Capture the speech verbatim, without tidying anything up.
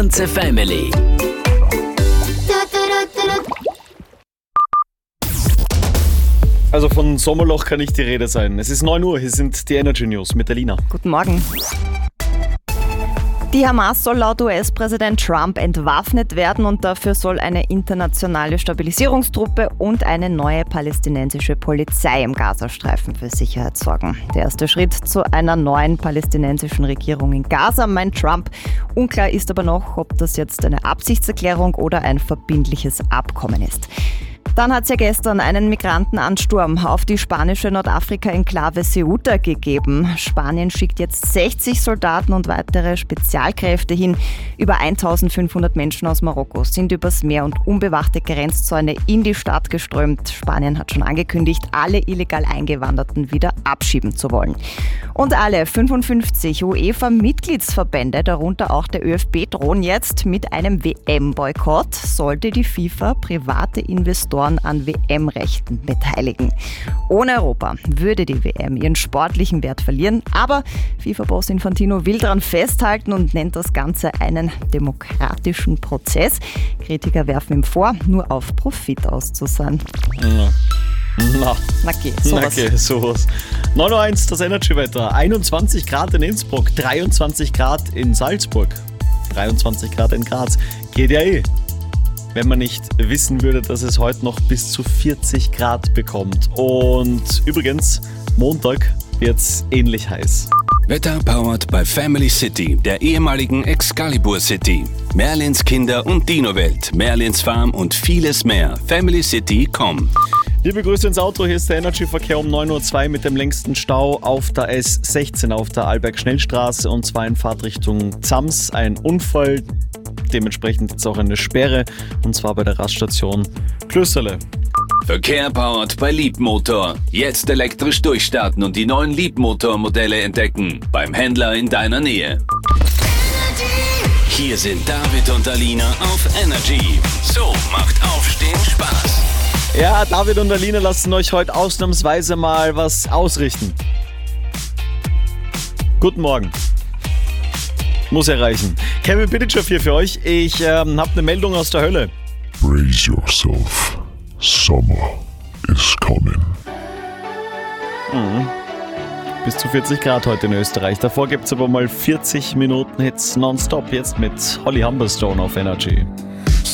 ganze Family. Also von Sommerloch kann nicht die Rede sein. Es ist neun Uhr, hier sind die Energy News mit der Lina. Guten Morgen. Die Hamas soll laut U S-Präsident Trump entwaffnet werden und dafür soll eine internationale Stabilisierungstruppe und eine neue palästinensische Polizei im Gazastreifen für Sicherheit sorgen. Der erste Schritt zu einer neuen palästinensischen Regierung in Gaza, meint Trump. Unklar ist aber noch, ob das jetzt eine Absichtserklärung oder ein verbindliches Abkommen ist. Dann hat es ja gestern einen Migrantenansturm auf die spanische Nordafrika-Enklave Ceuta gegeben. Spanien schickt jetzt sechzig Soldaten und weitere Spezialkräfte hin. Über eintausendfünfhundert Menschen aus Marokko sind übers Meer und unbewachte Grenzzäune in die Stadt geströmt. Spanien hat schon angekündigt, alle illegal Eingewanderten wieder abschieben zu wollen. Und alle fünfundfünfzig UEFA-Mitgliedsverbände, darunter auch der ÖFB, drohen jetzt mit einem W M-Boykott, sollte die FIFA private Investoren an W M-Rechten beteiligen. Ohne Europa würde die W M ihren sportlichen Wert verlieren, aber FIFA-Boss Infantino will daran festhalten und nennt das Ganze einen demokratischen Prozess. Kritiker werfen ihm vor, nur auf Profit aus zu sein. Ja. Na, Na okay, sowas. okay, sowas. neun Uhr eins, das Energy-Wetter. einundzwanzig Grad in Innsbruck, dreiundzwanzig Grad in Salzburg, dreiundzwanzig Grad in Graz. Geht ja eh. Wenn man nicht wissen würde, dass es heute noch bis zu vierzig Grad bekommt. Und übrigens, Montag wird's ähnlich heiß. Wetter powered by Family City, der ehemaligen Excalibur City. Merlins Kinder- und Dino-Welt, Merlins Farm und vieles mehr. Family City Punkt com. Liebe Grüße ins Auto, hier ist der Energy-Verkehr um neun Uhr zwei mit dem längsten Stau auf der S sechzehn auf der Alberg-Schnellstraße und zwar in Fahrtrichtung Zams. Ein Unfall, dementsprechend jetzt auch eine Sperre und zwar bei der Raststation Klösterle. Verkehr powered by Leapmotor. Jetzt elektrisch durchstarten und die neuen Leapmotor-Modelle entdecken. Beim Händler in deiner Nähe. Hier sind David und Alina auf Energy. So macht Aufstehen Spaß. Ja, David und Alina lassen euch heute ausnahmsweise mal was ausrichten. Guten Morgen. Muss erreichen. Kevin Pitychow hier für euch. Ich ähm, habe eine Meldung aus der Hölle. Brace yourself. Summer is coming. Mhm. Bis zu vierzig Grad heute in Österreich. Davor gibt es aber mal vierzig Minuten Hits nonstop. Jetzt mit Holly Humberstone auf Energy.